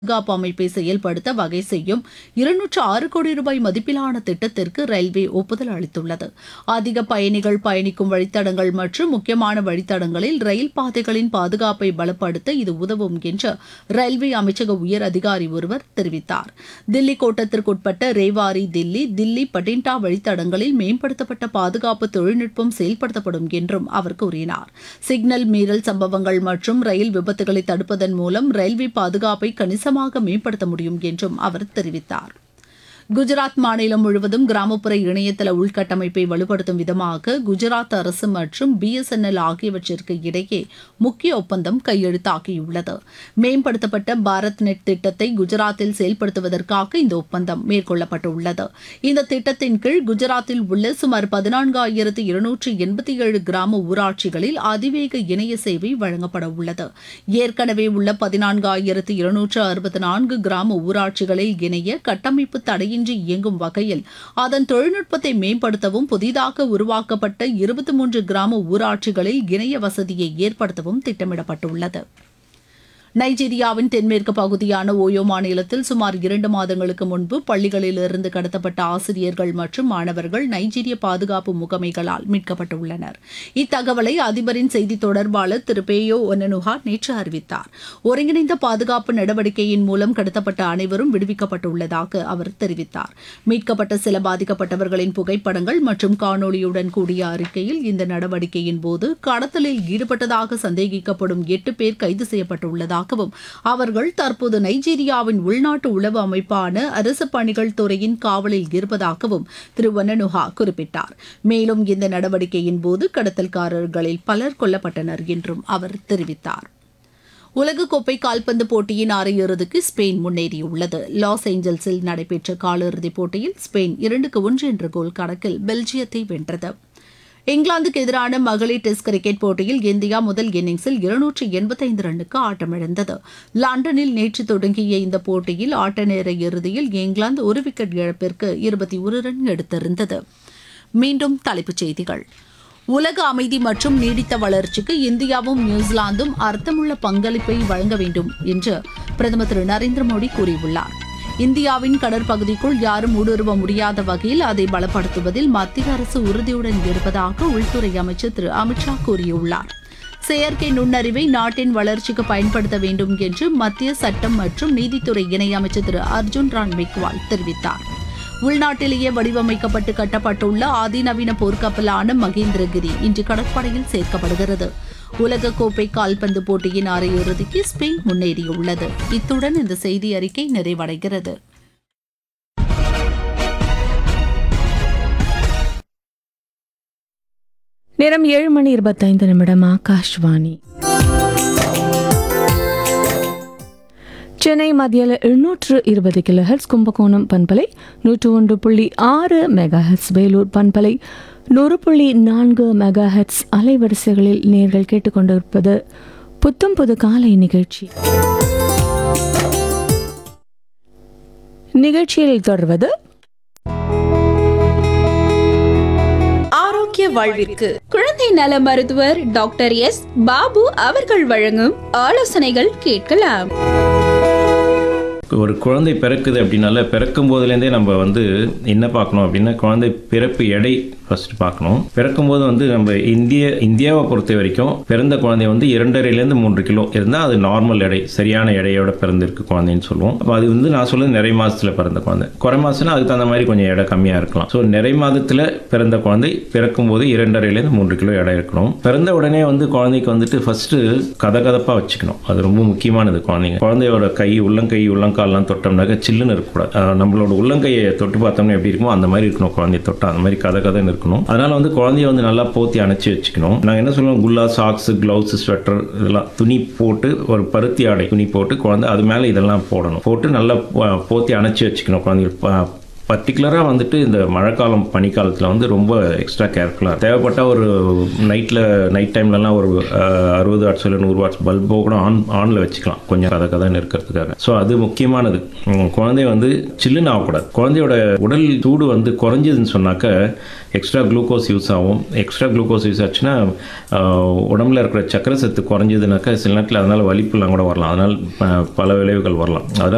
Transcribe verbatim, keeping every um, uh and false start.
பாதுகாப்பு அமைப்பை செயல்படுத்த வகை செய்யும் இருநூற்று ஆறு கோடி ரூபாய் மதிப்பிலான திட்டத்திற்கு ரயில்வே ஒப்புதல் அளித்துள்ளது. அதிக பயணிகள் பயணிக்கும் வழித்தடங்கள் மற்றும் முக்கியமான வழித்தடங்களில் ரயில் பாதைகளின் பாதுகாப்பை பலப்படுத்த இது உதவும் என்று ரயில்வே அமைச்சக உயர் அதிகாரி ஒருவர் தெரிவித்தார். தில்லி கோட்டத்திற்குட்பட்ட ரேவாரி தில்லி தில்லி பட்டிண்டா வழித்தடங்களில் மேம்படுத்தப்பட்ட பாதுகாப்பு தொழில்நுட்பம் செயல்படுத்தப்படும் என்றும் அவர் கூறினார். சிக்னல் மீறல் சம்பவங்கள் மற்றும் ரயில் விபத்துகளை தடுப்பதன் மூலம் ரயில்வே பாதுகாப்பை கணிசமாக மேம்படுத்த முடியும் என்றும் அவர் தெரிவித்தார். குஜராத் மாநிலம் முழுவதும் கிராமப்புற இணையதள உள்கட்டமைப்பை வலுப்படுத்தும் விதமாக குஜராத் அரசு மற்றும் பி எஸ் என் எல் ஆகியவற்றிற்கு இடையே முக்கிய ஒப்பந்தம் கையெழுத்தாகியுள்ளது. மேம்படுத்தப்பட்ட பாரத் நெட் திட்டத்தை குஜராத்தில் செயல்படுத்துவதற்காக இந்த ஒப்பந்தம் மேற்கொள்ளப்பட்டுள்ளது. இந்த திட்டத்தின் கீழ் குஜராத்தில் உள்ள சுமார் பதினான்காயிரத்து இருநூற்று எண்பத்தி ஏழு கிராம ஊராட்சிகளில் அதிவேக இணைய சேவை வழங்கப்பட உள்ளது. ஏற்கனவே உள்ள பதினான்காயிரத்து இருநூற்று அறுபத்தி நான்கு கிராம ஊராட்சிகளில் இணைய கட்டமைப்பு தடையின் இயங்கும் வகையில் அதன் தொழில்நுட்பத்தை மேம்படுத்தவும் புதிதாக உருவாக்கப்பட்ட இருபத்தி மூன்று கிராம ஊராட்சிகளில் இணைய வசதியை ஏற்படுத்தவும் திட்டமிடப்பட்டுள்ளது. நைஜீரியாவின் தென்மேற்கு பகுதியான ஓயோ மாநிலத்தில் சுமார் இரண்டு மாதங்களுக்கு முன்பு பள்ளிகளிலிருந்து கடத்தப்பட்ட ஆசிரியர்கள் மற்றும் மாணவர்கள் நைஜீரிய பாதுகாப்பு முகமைகளால் மீட்கப்பட்டுள்ளனர். இத்தகவலை அதிபரின் செய்தி தொடர்பாளர் திரு பேயோ ஒன்னனுகா நேற்று அறிவித்தார். ஒருங்கிணைந்த பாதுகாப்பு நடவடிக்கையின் மூலம் கடத்தப்பட்ட அனைவரும் விடுவிக்கப்பட்டுள்ளதாக அவர் தெரிவித்தார். மீட்கப்பட்ட சில பாதிக்கப்பட்டவர்களின் புகைப்படங்கள் மற்றும் காணொலியுடன் கூடிய அறிக்கையில் இந்த நடவடிக்கையின் போது கடத்தலில் ஈடுபட்டதாக சந்தேகிக்கப்படும் எட்டு பேர் கைது செய்யப்பட்டுள்ளதாக அவர்கள் தற்போது நைஜீரியாவின் உள்நாட்டு உளவு அமைப்பான அரசு பணிகள் துறையின் காவலில் இருப்பதாகவும் திரு வன்னனுகா குறிப்பிட்டார். மேலும் இந்த நடவடிக்கையின் போது கடத்தல்காரர்களில் பலர் கொல்லப்பட்டனர் என்றும் அவர் தெரிவித்தார். உலகக்கோப்பை கால்பந்து போட்டியின் அரையிறுதிக்கு ஸ்பெயின் முன்னேறியுள்ளது. லாஸ் ஏஞ்சல்ஸில் நடைபெற்ற காலிறுதிப் போட்டியில் ஸ்பெயின் இரண்டுக்கு ஒன்று என்ற கோல் கணக்கில் பெல்ஜியத்தை வென்றது. இங்கிலாந்துக்கு எதிரான மகளிர் டெஸ்ட் கிரிக்கெட் போட்டியில் இந்தியா முதல் இன்னிங்ஸில் இருநூற்று எண்பத்தைந்து ரன்னுக்கு ஆட்டமிழந்தது. லண்டனில் நேற்று தொடங்கிய இந்த போட்டியில் ஆட்ட நேர இறுதியில் இங்கிலாந்து ஒரு விக்கெட் இழப்பிற்கு இருபத்தி ஒரு ரன் எடுத்திருந்தது. மீண்டும் தலைப்புச் செய்திகள். உலக அமைதி மற்றும் நீடித்த வளர்ச்சிக்கு இந்தியாவும் நியூசிலாந்தும் அர்த்தமுள்ள பங்களிப்பை வழங்க வேண்டும் என்று பிரதமர் திரு நரேந்திர மோடி கூறியுள்ளார். இந்தியாவின் கடற்பகுதிக்குள் யாரும் ஊடுருவ முடியாத வகையில் அதை பலப்படுத்துவதில் மத்திய அரசு உறுதியுடன் இருப்பதாக உள்துறை அமைச்சர் திரு அமித்ஷா கூறியுள்ளார். செயற்கை நுண்ணறிவை நாட்டின் வளர்ச்சிக்கு பயன்படுத்த வேண்டும் என்று மத்திய சட்டம் மற்றும் நீதித்துறை இணையமைச்சர் திரு அர்ஜுன் ராம் மேக்வால் தெரிவித்தார். உள்நாட்டிலேயே வடிவமைக்கப்பட்டு கட்டப்பட்டுள்ள அதிநவீன போர்க்கப்பலான மகேந்திரகிரி இன்று கடற்படையில் சேர்க்கப்படுகிறது. உலகக்கோப்பை கால்பந்து போட்டியின் அரையிறுதிக்கு ஸ்பெயின் முன்னேறியுள்ளது. இத்துடன் இந்த செய்தி அறிக்கை நிறைவடைகிறது. நேரம் ஏழு மணி இருபத்தைந்து நிமிடம். ஆகாஷ்வாணி சென்னை மத்தியில் எழுநூற்று இருபது கிலோ ஹெர்ட்ஸ், கும்பகோணம் பண்பலை நூற்று ஒன்று புள்ளி ஆறு மெகா ஹெர்ட்ஸ், வேலூர் பண்பலை நூறு புள்ளி நான்கு மெகா ஹெர்ட்ஸ் அலைவரிசைகளில் நேர்கள் கேட்டுக்கொண்டிருப்பது புத்தம் புது காலை நிகழ்ச்சி. நிகழ்ச்சியில் தொடர்வது ஆரோக்கிய வாழ்விற்கு குழந்தை நல மருத்துவர் டாக்டர் எஸ் பாபு அவர்கள் வழங்கும் ஆலோசனைகள் கேட்கலாம். ஒரு குழந்தை பிறக்குது அப்படின்னால பிறக்கும் போதுலேருந்தே நம்ம வந்து என்ன பார்க்கணும் அப்படின்னா குழந்தை பிறப்பு எடை ஃபர்ஸ்ட் பார்க்கணும். பிறக்கும் போது வந்து நம்ம இந்திய இந்தியாவை பொறுத்த வரைக்கும் பிறந்த குழந்தை வந்து இரண்டரைலேருந்து மூன்று கிலோ இருந்தால் அது நார்மல் எடை, சரியான எடையோட பிறந்திருக்கு குழந்தைன்னு சொல்லுவோம். அப்போ அது வந்து நான் சொல்லுறது நிறை மாதத்தில் பிறந்த குழந்தை. குறை மாதம்னா அதுக்கு தகுந்த மாதிரி கொஞ்சம் எடை கம்மியாக இருக்கலாம். ஸோ நிறை மாதத்தில் பிறந்த குழந்தை பிறக்கும் போது இரண்டரைலேருந்து மூன்று கிலோ எடை இருக்கணும். பிறந்த உடனே வந்து குழந்தைக்கு வந்துட்டு ஃபர்ஸ்ட் கதகதப்பாக வச்சுக்கணும். அது ரொம்ப முக்கியமானது. குழந்தைங்க குழந்தையோட கை உள்ளங்கை உள்ளங்கால்லாம் தொட்டோம்னாக்க சில்லுன்னு இருக்கக்கூடாது. நம்மளோட உள்ளங்கையை தொட்டு பார்த்தோம்னா எப்படி இருக்குமோ அந்த மாதிரி இருக்கணும். குழந்தைய தொட்டா அந்த மாதிரி கதை கதைன்னு இருக்கணும். அதனால வந்து குழந்தைய வந்து நல்லா போத்தி அணைச்சி வச்சுக்கணும். நாங்கள் என்ன சொல்லுவோம், குல்லா, சாக்ஸ், கிளவுஸ், ஸ்வெட்டர் இதெல்லாம் துணி போட்டு ஒரு பருத்தி ஆடை துணி போட்டு குழந்தை அது மேலே இதெல்லாம் போடணும். போட்டு நல்லா போத்தி அணைச்சி வச்சுக்கணும். குழந்தைகள் பர்டிகுலராக வந்துட்டு இந்த மழைக்காலம் பனிக்காலத்தில் வந்து ரொம்ப எக்ஸ்ட்ரா கேர்ஃபுல்லாக தேவைப்பட்டால் ஒரு நைட்டில் நைட் டைம்லலாம் ஒரு அறுபது வாட்ஸ் இல்லை நூறு வாட்ஸ் பல்போ கூட ஆன் ஆனில் வச்சுக்கலாம் கொஞ்சம் கதை கதைன்னு இருக்கிறதுக்காக. ஸோ அது முக்கியமானது. குழந்தை வந்து சில்லுன்னு ஆகக்கூடாது. குழந்தையோட உடல் சூடு வந்து குறைஞ்சதுன்னு சொன்னாக்க எக்ஸ்ட்ரா குளுக்கோஸ் யூஸ் ஆகும். எக்ஸ்ட்ரா குளுக்கோஸ் யூஸ் ஆச்சுன்னா உடம்புல இருக்கிற சக்கரை சத்து குறைஞ்சதுனாக்கா சில நேரத்தில் அதனால் வலிப்புலாம் கூட வரலாம். அதனால் பல விளைவுகள் வரலாம். அதனால்